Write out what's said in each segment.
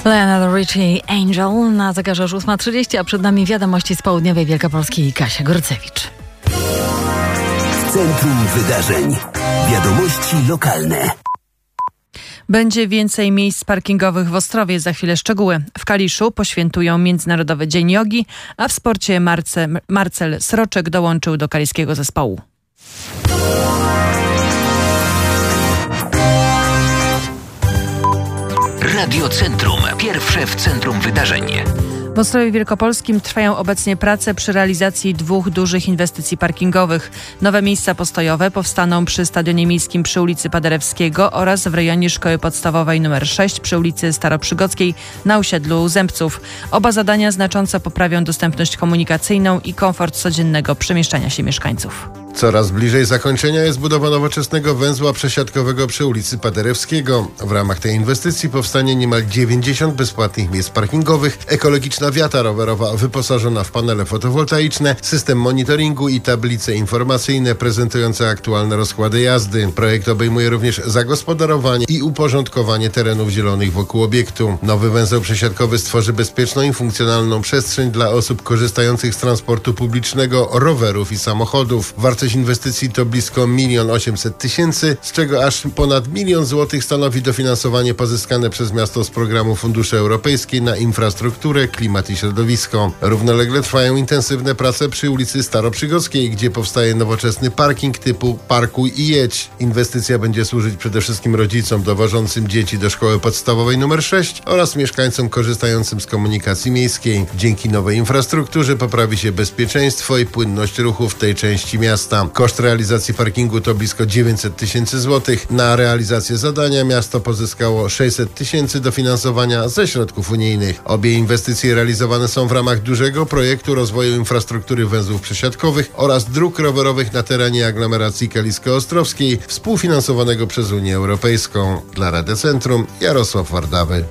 Lionel Richie, Angel, na zegarze już 8:30, a przed nami wiadomości z południowej Wielkopolski i Kasia Górcewicz. W centrum wydarzeń. Wiadomości lokalne. Będzie więcej miejsc parkingowych w Ostrowie. Za chwilę szczegóły. W Kaliszu poświętują Międzynarodowy Dzień Jogi, a w sporcie Marcel Sroczek dołączył do kaliskiego zespołu. Radio Centrum. Pierwsze w centrum wydarzeń. W Ostrowie Wielkopolskim trwają obecnie prace przy realizacji 2 dużych inwestycji parkingowych. Nowe miejsca postojowe powstaną przy Stadionie Miejskim przy ulicy Paderewskiego oraz w rejonie Szkoły Podstawowej nr 6 przy ulicy Staroprzygodzkiej na osiedlu Zębców. Oba zadania znacząco poprawią dostępność komunikacyjną i komfort codziennego przemieszczania się mieszkańców. Coraz bliżej zakończenia jest budowa nowoczesnego węzła przesiadkowego przy ulicy Paderewskiego. W ramach tej inwestycji powstanie niemal 90 bezpłatnych miejsc parkingowych, ekologiczna wiata rowerowa wyposażona w panele fotowoltaiczne, system monitoringu i tablice informacyjne prezentujące aktualne rozkłady jazdy. Projekt obejmuje również zagospodarowanie i uporządkowanie terenów zielonych wokół obiektu. Nowy węzeł przesiadkowy stworzy bezpieczną i funkcjonalną przestrzeń dla osób korzystających z transportu publicznego, rowerów i samochodów. Wartość inwestycji to blisko 1 800 000, z czego aż ponad 1 000 000 złotych stanowi dofinansowanie pozyskane przez miasto z programu Funduszy Europejskich na infrastrukturę, klimat i środowisko. Równolegle trwają intensywne prace przy ulicy Staroprzygodzkiej, gdzie powstaje nowoczesny parking typu Parkuj i jedź. Inwestycja będzie służyć przede wszystkim rodzicom dowożącym dzieci do szkoły podstawowej nr 6 oraz mieszkańcom korzystającym z komunikacji miejskiej. Dzięki nowej infrastrukturze poprawi się bezpieczeństwo i płynność ruchu w tej części miasta. Koszt realizacji parkingu to blisko 900 000 złotych. Na realizację zadania miasto pozyskało 600 000 dofinansowania ze środków unijnych. Obie inwestycje realizowane są w ramach dużego projektu rozwoju infrastruktury węzłów przesiadkowych oraz dróg rowerowych na terenie aglomeracji kalisko-ostrowskiej, współfinansowanego przez Unię Europejską. Dla Radia Centrum Jarosław Wardawy.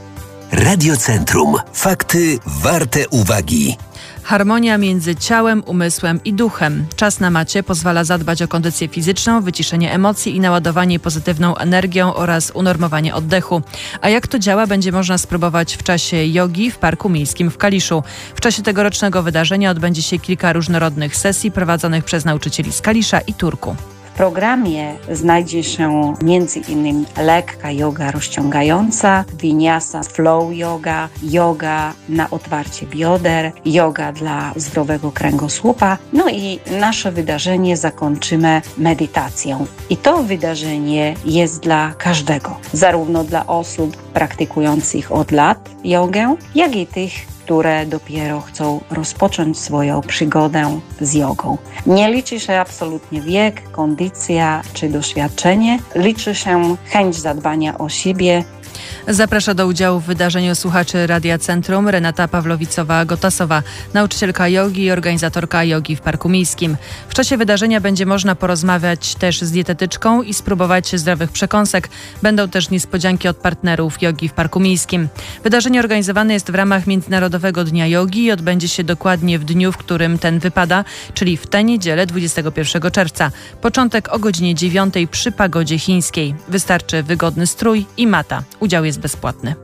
Radio Centrum. Fakty warte uwagi. Harmonia między ciałem, umysłem i duchem. Czas na macie pozwala zadbać o kondycję fizyczną, wyciszenie emocji i naładowanie pozytywną energią oraz unormowanie oddechu. A jak to działa, będzie można spróbować w czasie jogi w Parku Miejskim w Kaliszu. W czasie tegorocznego wydarzenia odbędzie się kilka różnorodnych sesji prowadzonych przez nauczycieli z Kalisza i Turku. W programie znajdzie się m.in. lekka joga rozciągająca, vinyasa, flow yoga, yoga na otwarcie bioder, yoga dla zdrowego kręgosłupa. No i nasze wydarzenie zakończymy medytacją. I to wydarzenie jest dla każdego, zarówno dla osób praktykujących od lat jogę, jak i tych, które dopiero chcą rozpocząć swoją przygodę z jogą. Nie liczy się absolutnie wiek, kondycja czy doświadczenie. Liczy się chęć zadbania o siebie. Zaprasza do udziału w wydarzeniu słuchaczy Radia Centrum Renata Pawlowicowa-Gotasowa, nauczycielka jogi i organizatorka jogi w Parku Miejskim. W czasie wydarzenia będzie można porozmawiać też z dietetyczką i spróbować zdrowych przekąsek. Będą też niespodzianki od partnerów jogi w Parku Miejskim. Wydarzenie organizowane jest w ramach Międzynarodowego Dnia Jogi i odbędzie się dokładnie w dniu, w którym ten wypada, czyli w tę niedzielę 21 czerwca. Początek o godzinie 9 przy pagodzie chińskiej. Wystarczy wygodny strój i mata. Udział jest bezpłatny.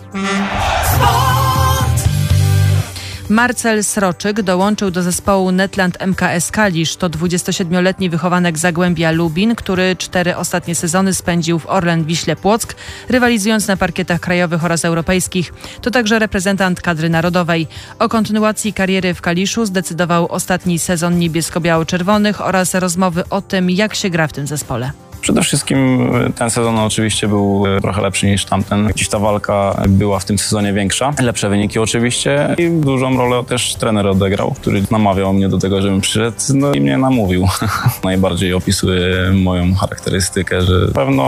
Marcel Sroczyk dołączył do zespołu Netland MKS Kalisz. To 27-letni wychowanek Zagłębia Lubin, który 4 ostatnie sezony spędził w Orlen Wiśle Płock, rywalizując na parkietach krajowych oraz europejskich. To także reprezentant kadry narodowej. O kontynuacji kariery w Kaliszu zdecydował ostatni sezon niebiesko-biało-czerwonych oraz rozmowy o tym, jak się gra w tym zespole. Przede wszystkim ten sezon oczywiście był trochę lepszy niż tamten. Gdzieś ta walka była w tym sezonie większa. Lepsze wyniki oczywiście i dużą rolę też trener odegrał, który namawiał mnie do tego, żebym przyszedł, no i mnie namówił. Najbardziej opisuje moją charakterystykę, że pewno